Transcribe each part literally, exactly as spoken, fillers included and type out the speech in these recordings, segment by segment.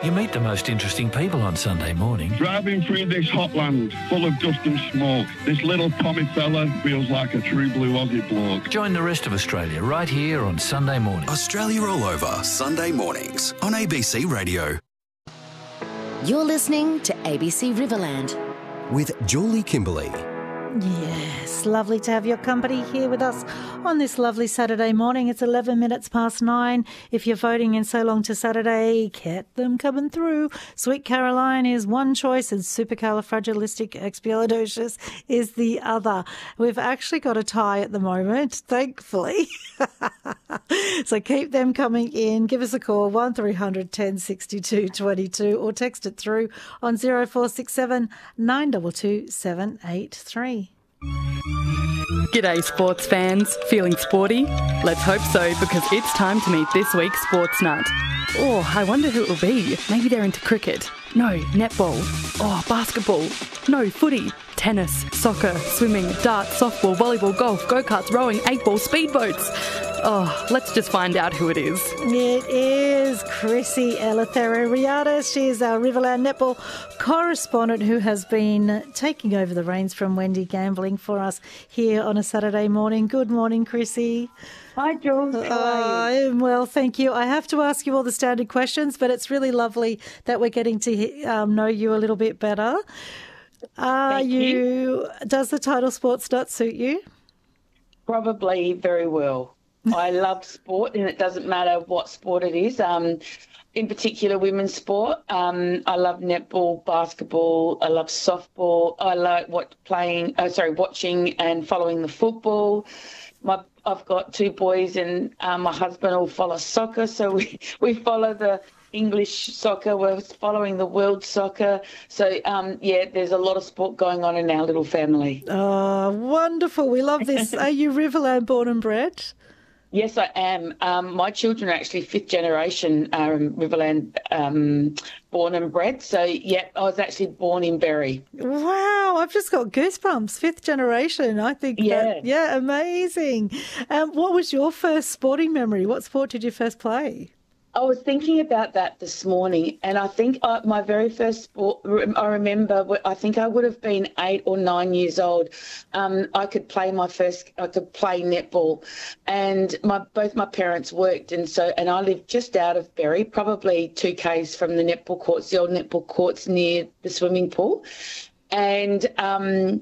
You meet the most interesting people on Sunday morning. Driving through this hot land full of dust and smoke, this little Tommy fella feels like a true blue Aussie bloke. Join the rest of Australia right here on Sunday morning. Australia All Over, Sunday mornings on A B C Radio. You're listening to A B C Riverland. With Julie Kimberley. Yes, lovely to have your company here with us on this lovely Saturday morning. It's eleven minutes past nine. If you're voting in So Long to Saturday, get them coming through. Sweet Caroline is one choice and supercalifragilisticexpialidocious is the other. We've actually got a tie at the moment, thankfully. So keep them coming in. Give us a call, one three hundred ten sixty-two twenty-two, or text it through on zero four six seven nine two two seven eight three. G'day sports fans, feeling sporty? Let's hope so, because it's time to meet this week's sports nut. Oh, I wonder who it will be. Maybe they're into cricket. No, netball. Oh, basketball. No, footy. Tennis, soccer, swimming, darts, softball, volleyball, golf, go-karts, rowing, eight ball, speedboats. Oh, let's just find out who it is. It is Chrissy Eleutheriou. She is our Riverland Netball correspondent who has been taking over the reins from Wendy Gambling for us here on a Saturday morning. Good morning, Chrissy. Hi, Jules. How are you? I am well, thank you. I have to ask you all the standard questions, but it's really lovely that we're getting to um, know you a little bit better. Are Thank you, you. Does the title Sports Nut suit you? Probably very well. I love sport, and it doesn't matter what sport it is. Um, in particular, women's sport. Um, I love netball, basketball. I love softball. I like what playing. Oh, sorry, watching and following the football. My I've got two boys, and um, my husband will follow soccer, so we we follow the English soccer. We're following the world soccer. So, um, yeah, there's a lot of sport going on in our little family. Oh, wonderful. We love this. Are you Riverland born and bred? Yes, I am. Um, my children are actually fifth generation um, Riverland um, born and bred. So, yeah, I was actually born in Berry. Wow, I've just got goosebumps. Fifth generation. I think, Yeah. that, yeah, amazing. Um, what was your first sporting memory? What sport did you first play? I was thinking about that this morning, and I think uh, my very first sport, I remember, I think I would have been eight or nine years old. Um, I could play my first, I could play netball, and my both my parents worked, and so, and I lived just out of Berry, probably two k's from the netball courts, the old netball courts near the swimming pool, and um,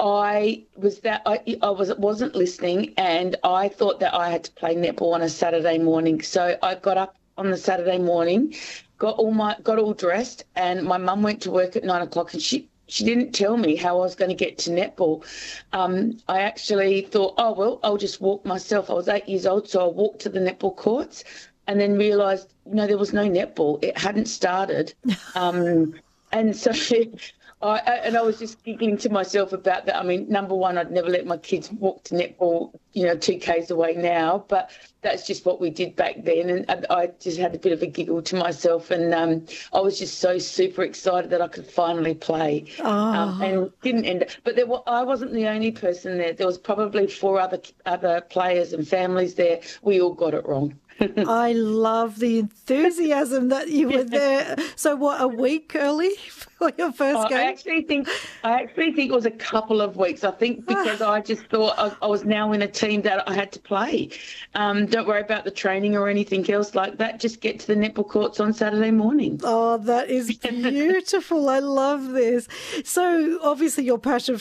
I was that I, I was wasn't listening, and I thought that I had to play netball on a Saturday morning, so I got up on the Saturday morning, got all my got all dressed, and my mum went to work at nine o'clock, and she she didn't tell me how I was going to get to netball. Um, I actually thought, oh well, I'll just walk myself. I was eight years old, so I walked to the netball courts, and then realised, you know, there was no netball. It hadn't started, um, and so. I, and I was just giggling to myself about that. I mean, number one, I'd never let my kids walk to netball, you know, two k's away now, but that's just what we did back then. And I just had a bit of a giggle to myself, and um, I was just so super excited that I could finally play. Oh. Um, and didn't end up. But there were, I wasn't the only person there. There was probably four other other players and families there. We all got it wrong. I love the enthusiasm that you were there. So what, a week early for your first Oh, game? I actually think I actually think it was a couple of weeks. I think because I just thought I, I was now in a team that I had to play. Um, don't worry about the training or anything else like that. Just get to the netball courts on Saturday morning. Oh, that is beautiful. I love this. So obviously your passion